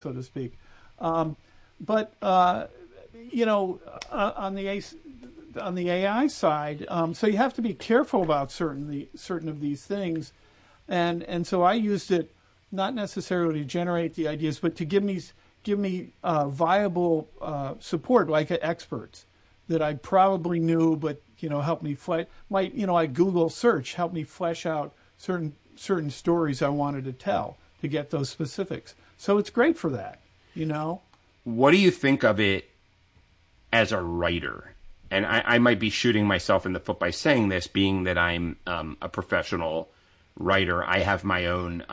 so to speak. But you know, on the AI side, so you have to be careful about certain of these things, and so I used it not necessarily to generate the ideas, but to give me viable support, like experts that I probably knew, but help me like Google search help me flesh out certain stories I wanted to tell to get those specifics. So it's great for that. What do you think of it as a writer? And I might be shooting myself in the foot by saying this, being that I'm a professional writer. I have my own,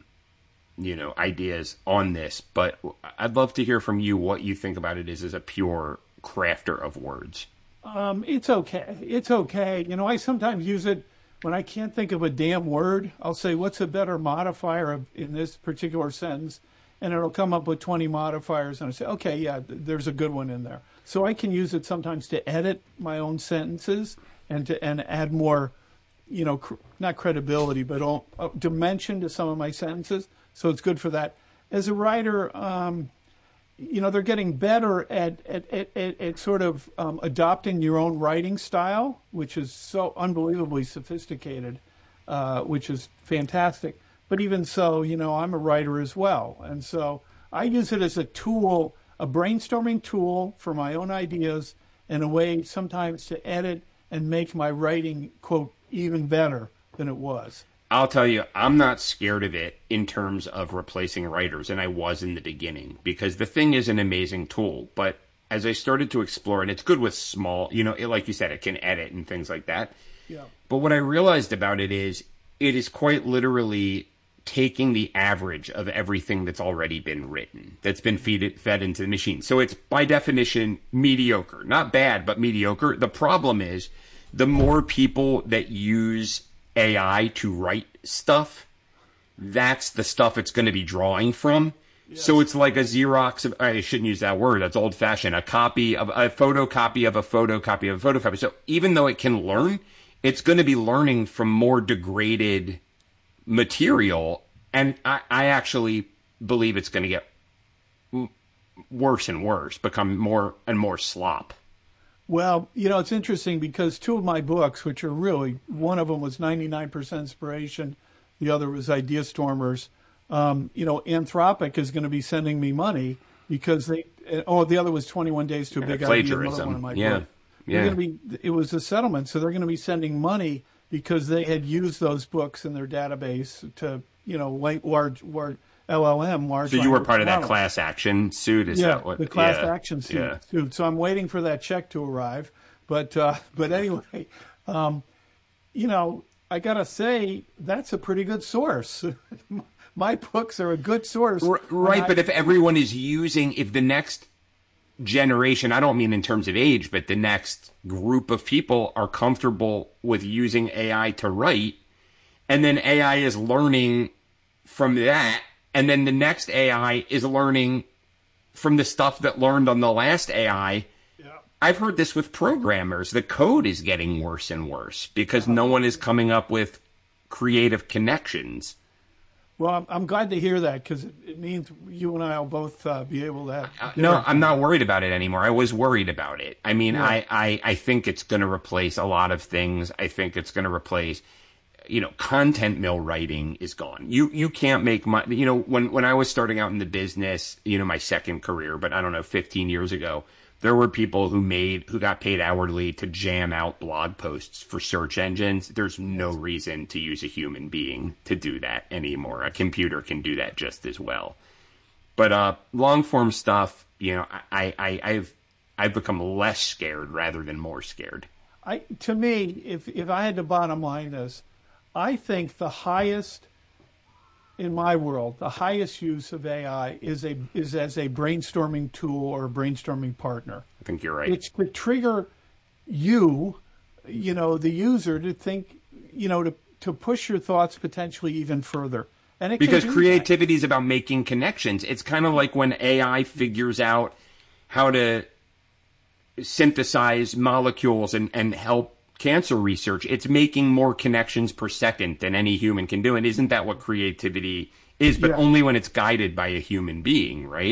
ideas on this, but I'd love to hear from you what you think about it as a pure crafter of words. It's okay. It's okay. I sometimes use it when I can't think of a damn word. I'll say, what's a better modifier in this particular sentence? And it'll come up with 20 modifiers, and I say, okay, yeah, there's a good one in there. So I can use it sometimes to edit my own sentences and add more, not credibility, but dimension to some of my sentences. So it's good for that. As a writer, they're getting better at sort of adopting your own writing style, which is so unbelievably sophisticated, which is fantastic. But even so, I'm a writer as well. And so I use it as a tool, a brainstorming tool for my own ideas, and a way sometimes to edit and make my writing, quote, even better than it was. I'll tell you, I'm not scared of it in terms of replacing writers, and I was in the beginning, because the thing is an amazing tool. But as I started to explore, and it's good with small, like you said, it can edit and things like that. Yeah. But what I realized about it is quite literally taking the average of everything that's already been written, that's been fed into the machine. So it's by definition mediocre. Not bad, but mediocre. The problem is the more people that use AI to write stuff, that's the stuff it's going to be drawing from. Yes. So it's like a Xerox of, I shouldn't use that word, that's old fashioned, a photocopy of a photocopy of a photocopy. So even though it can learn, it's going to be learning from more degraded material, and I actually believe it's going to get worse and worse, become more and more slop. Well, it's interesting because two of my books, which are really, one of them was 99% Inspiration, the other was Idea Stormers. Anthropic is going to be sending me money because the other was 21 Days to a Big Idea, another one of my books. Yeah. It was a settlement, so they're going to be sending money because they had used those books in their database to, large LLM. So you were part of that class action suit? The class action suit. So I'm waiting for that check to arrive. But anyway, I got to say, that's a pretty good source. My books are a good source. Right, but if everyone is if the next generation, I don't mean in terms of age, but the next group of people are comfortable with using AI to write, and then AI is learning from that, and then the next AI is learning from the stuff that learned on the last AI. Yeah. I've heard this with programmers. The code is getting worse and worse because no one is coming up with creative connections. Well, I'm glad to hear that because it means you and I will both be able to have... No, I'm not worried about it anymore. I was worried about it. I mean, yeah. I think it's going to replace a lot of things. I think it's going to replace... content mill writing is gone. You can't make money. When I was starting out in the business, my second career, but I don't know, 15 years ago, there were people who got paid hourly to jam out blog posts for search engines. There's no reason to use a human being to do that anymore. A computer can do that just as well. But long form stuff, I've become less scared rather than more scared. To me, if I had to bottom line this, I think the highest in my world, the highest use of AI is as a brainstorming tool or a brainstorming partner. I think you're right. It's to trigger you, the user, to think, to push your thoughts potentially even further. And because creativity is about making connections. It's kind of like when AI figures out how to synthesize molecules and help cancer research. It's making more connections per second than any human can do. And isn't that what creativity is, but Yeah. only when it's guided by a human being, right?